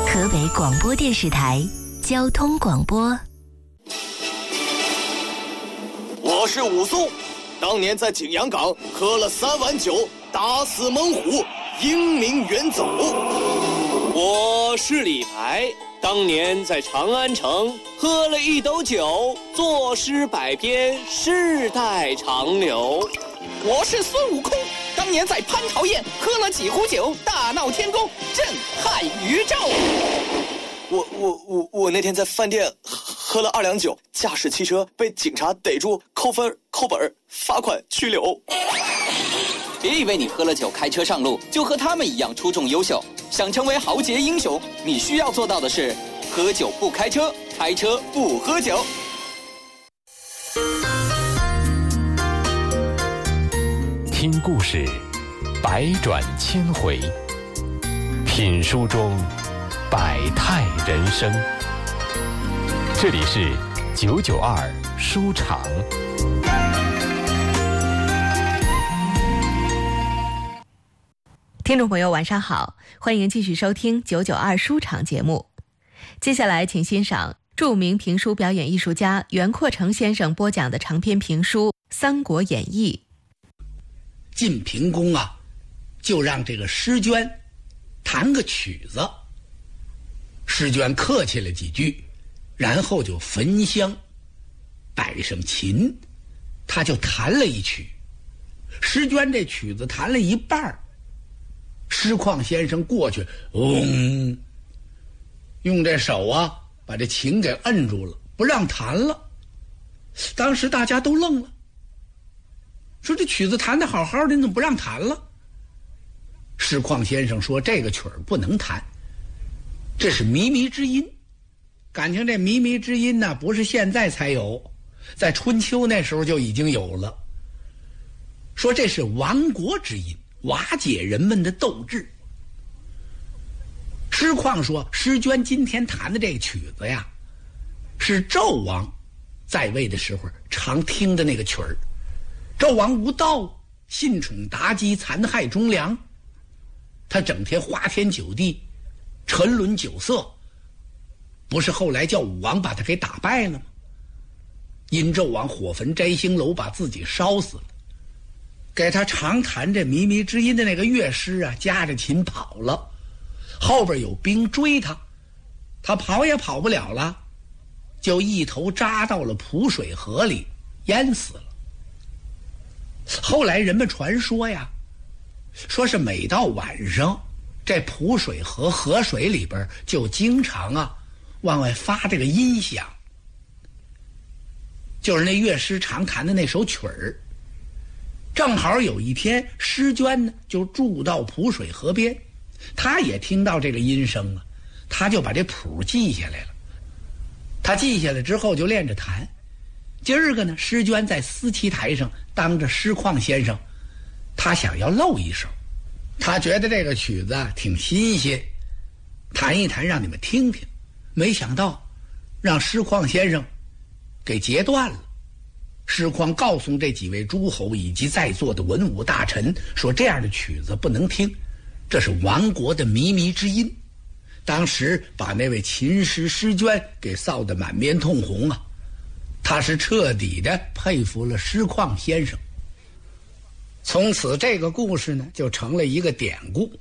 河北广播电视台交通广播。 我是武松，当年在景阳冈喝了3碗酒，打死猛虎，英名远走。 我是李白，当年在长安城喝了1斗酒，作诗百篇，世代长流。 我是孙悟空，当年在蟠桃宴喝了几壶酒，大闹天宫，震撼宇宙。 我那天在饭店喝了2两酒，驾驶汽车被警察逮住，扣分、扣本、罚款、拘留。 别以为你喝了酒开车上路就和他们一样出众优秀，想成为豪杰英雄，你需要做到的是喝酒不开车，开车不喝酒。 听故事，百转千回；品书中，百态人生。这里是992书场。 听众朋友晚上好，欢迎继续收听992书场节目。接下来请欣赏著名评书表演艺术家袁阔成先生播讲的长篇评书《三国演义》。 晋平公啊，就让这个诗娟弹个曲子。诗娟客气了几句，然后就焚香，摆上琴，他就弹了一曲。诗娟这曲子弹了一半，诗况先生过去，用这手啊把这琴给摁住了，不让弹了。当时大家都愣了，说这曲子弹得好好的，你怎么不让弹了？诗况先生说这个曲儿不能弹，这是靡靡之音。感情这靡靡之音呢，不是现在才有，在春秋那时候就已经有了。说这是亡国之音，瓦解人们的斗志。诗况说诗娟今天弹的这个曲子呀，是纣王在位的时候常听的那个曲儿。纣王无道，信宠妲己，残害忠良，他整天花天酒地，沉沦酒色，不是后来叫武王把他给打败了吗？因纣王火焚摘星楼，把自己烧死了。给他常弹这靡靡之音的那个乐师啊，夹着琴跑了，后边有兵追他，他跑也跑不了了，就一头扎到了濮水河里，淹死了。后来人们传说呀，说是每到晚上，这濮水河河水里边就经常啊往外发这个音响，就是那乐师常弹的那首曲儿。正好有一天，诗娟呢就住到濮水河边，他也听到这个音声啊，他就把这谱记下来了。他记下来之后就练着弹。今儿个呢，诗娟在司棋台上当着诗况先生，他想要露一手，他觉得这个曲子挺新鲜，弹一弹让你们听听。没想到让诗况先生给截断了。诗况告诉这几位诸侯以及在座的文武大臣说，这样的曲子不能听，这是亡国的靡靡之音。当时把那位琴师诗娟给臊得满面通红啊，他是彻底的佩服了诗况先生。从此这个故事呢就成了一个典故。